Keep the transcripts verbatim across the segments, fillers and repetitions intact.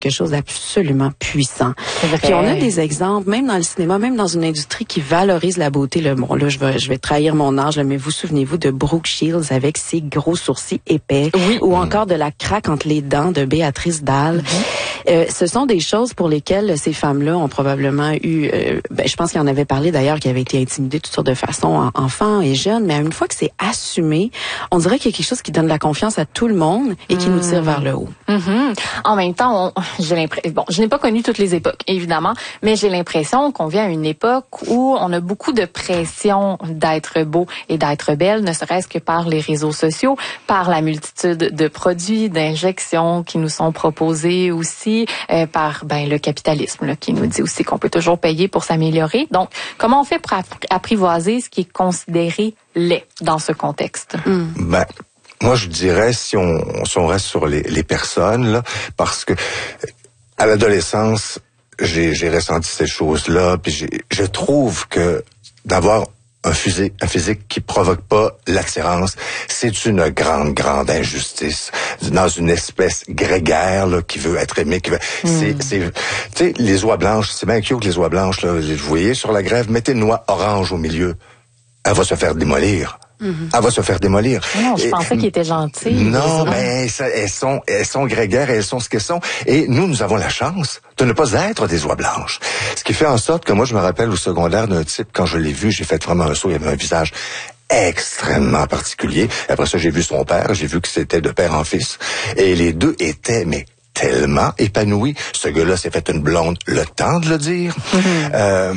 quelque chose d'absolument puissant. Puis on a des exemples, même dans le cinéma, même dans une industrie qui valorise la beauté. Là, bon, là, je vais, je vais trahir mon âge, là, mais vous souvenez-vous de Brooke Shields avec ses gros sourcils épais, oui. ou encore de la craque entre les dents de Béatrice Dalle. Mm-hmm. Euh, ce sont des choses pour lesquelles ces femmes-là ont probablement eu, euh, ben, je pense qu'il en avait parlé d'ailleurs, qui avaient été intimidées de toutes sortes de façons, enfants et jeunes, mais une fois que c'est assumé, on dirait qu'il y a quelque chose qui donne la confiance à tout le monde et qui mmh. nous tire vers le haut. Mm-hmm. En même temps, on, j'ai l'impression, bon, je n'ai pas connu toutes les époques, évidemment, mais j'ai l'impression qu'on vient à une époque où on a beaucoup de pression d'être beau et d'être belle, ne serait-ce que par les réseaux sociaux, par la multitude de produits, d'injections qui nous sont proposés aussi, euh, par ben le capitalisme là, qui nous dit aussi qu'on peut toujours payer pour s'améliorer. Donc, comment on fait pour apprivoiser ce qui est considéré laid dans ce contexte? Mm. Ben, moi, je dirais, si on, si on reste sur les, les personnes, là, parce que à l'adolescence, j'ai, j'ai ressenti ces choses-là, puis j'ai, je trouve que d'avoir un physique, un physique qui provoque pas l'attirance, c'est une grande, grande injustice dans une espèce grégaire là, qui veut être aimée. Qui veut, mm. c'est, c'est, tu sais, les oies blanches, c'est bien cute les oies blanches. Là, vous voyez sur la grève, mettez une oie orange au milieu, elle va se faire démolir. Mm-hmm. Elle va se faire démolir. Non, je et, pensais qu'ils étaient gentils. Non, mais ça, elles sont, elles sont grégaires, elles sont ce qu'elles sont. Et nous, nous avons la chance de ne pas être des oies blanches. Ce qui fait en sorte que moi, je me rappelle au secondaire d'un type, quand je l'ai vu, j'ai fait vraiment un saut, il avait un visage extrêmement particulier. Après ça, j'ai vu son père, j'ai vu que c'était de père en fils. Et les deux étaient, mais tellement épanouis. Ce gars-là s'est fait une blonde, le temps de le dire. Mm-hmm. Euh,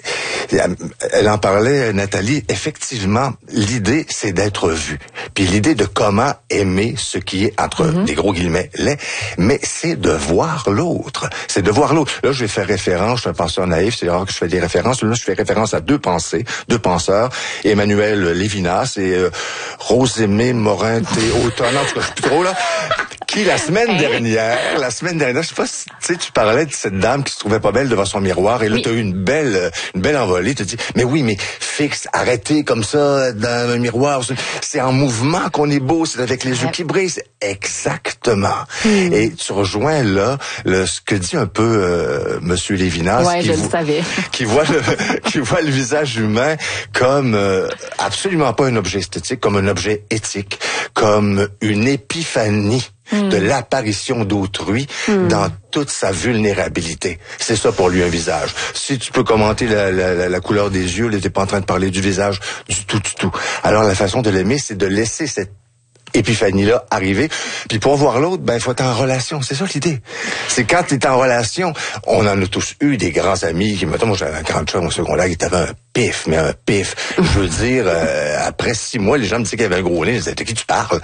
elle en parlait, Nathalie. Effectivement, l'idée, c'est d'être vu. Puis l'idée de comment aimer ce qui est, entre mm-hmm. des gros guillemets, laid, mais c'est de voir l'autre. C'est de voir l'autre. Là, je vais faire référence, je suis un penseur naïf, c'est rare que je fais des références. Là, je fais référence à deux pensées, deux penseurs, Emmanuel Lévinas et euh, Rosemée Morin-Théotone. En tout cas, je suis plus trop là. Qui, la semaine hey. dernière, la semaine dernière, je sais pas si, tu sais, tu parlais de cette dame qui se trouvait pas belle devant son miroir, et là, oui. tu as eu une belle, une belle envolée, tu te dis, mais oui, mais fixe, arrêtez comme ça, dans un miroir, c'est en mouvement qu'on est beau, c'est avec les yeux qui brillent, exactement. Mm. Et tu rejoins là, le, ce que dit un peu, euh, Monsieur Lévinas, ouais, qui, je vo- le savais. qui voit le, qui voit le visage humain comme, euh, absolument pas un objet esthétique, comme un objet éthique, comme une épiphanie de mm. l'apparition d'autrui mm. dans toute sa vulnérabilité. C'est ça pour lui un visage. Si tu peux commenter la, la, la couleur des yeux, là, t'es pas en train de parler du visage du tout, du tout. Alors la façon de l'aimer, c'est de laisser cette épiphanie-là arriver. Puis pour voir l'autre, ben il faut être en relation. C'est ça l'idée. C'est quand tu es en relation, on en a tous eu des grands amis qui, mettons, moi j'avais un grand chum au secondaire qui avait un pif, mais un pif. Je veux dire, euh, après six mois, les gens me disaient qu'il avait un gros nez. Je disais, de qui tu parles?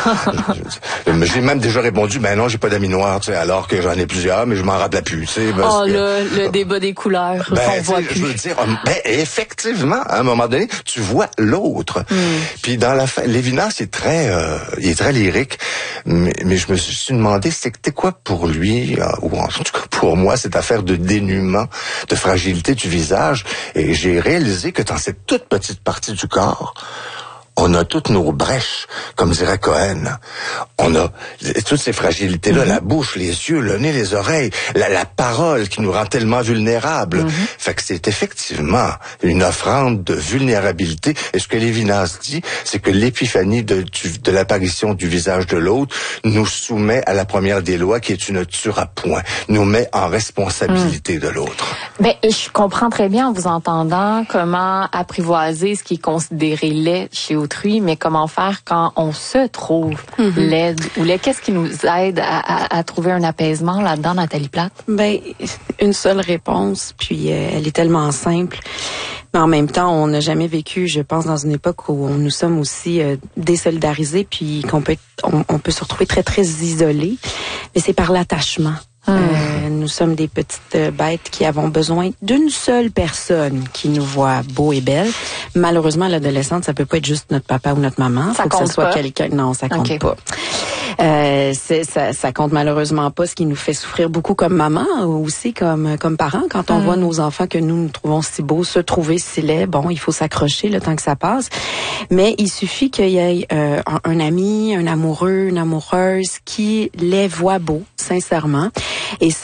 J'ai même déjà répondu, ben non, j'ai pas d'amis noirs, tu sais, alors que j'en ai plusieurs, mais je m'en rappelle plus, tu sais. Oh, que, le, le débat des couleurs ben, qu'on voit plus. Je veux dire, ben, effectivement, à un moment donné, tu vois l'autre. Mm. Puis dans la fin, Lévinas, c'est très, euh, il est très lyrique, mais, mais je me suis demandé, c'était quoi pour lui, euh, ou en tout cas pour moi, cette affaire de dénuement, de fragilité du visage, et j'ai réalisé que dans cette toute petite partie du corps, on a toutes nos brèches, comme dirait Cohen. On a toutes ces fragilités-là, mm-hmm. la bouche, les yeux, le nez, les oreilles, la, la parole qui nous rend tellement vulnérables. Mm-hmm. Fait que c'est effectivement une offrande de vulnérabilité. Et ce que Lévinas dit, c'est que l'épiphanie de, du, de l'apparition du visage de l'autre nous soumet à la première des lois, qui est une tueur à point, nous met en responsabilité mm. de l'autre. Ben, je comprends très bien en vous entendant comment apprivoiser ce qui est considéré laid chez autrui, mais comment faire quand on se trouve mm-hmm. laide ou laid? Qu'est-ce qui nous aide à, à, à trouver un apaisement là-dedans, Nathalie Plate? Ben, une seule réponse, puis euh, elle est tellement simple. Mais en même temps, on n'a jamais vécu, je pense, dans une époque où nous sommes aussi euh, désolidarisés, puis qu'on peut, on, on peut se retrouver très, très isolés. Mais c'est par l'attachement. Mmh. Euh, nous sommes des petites bêtes qui avons besoin d'une seule personne qui nous voit beau et belle. Malheureusement, à l'adolescente, ça peut pas être juste notre papa ou notre maman. Ça faut compte que ce soit pas. quelqu'un. Non, ça compte okay. pas. Euh, c'est, ça, ça compte malheureusement pas ce qui nous fait souffrir beaucoup comme maman, ou aussi comme comme parents. Quand on mmh. voit nos enfants que nous nous trouvons si beaux se trouver si laids, bon, il faut s'accrocher le temps que ça passe. Mais il suffit qu'il y ait euh, un, un ami, un amoureux, une amoureuse qui les voit beaux, sincèrement. Et ça,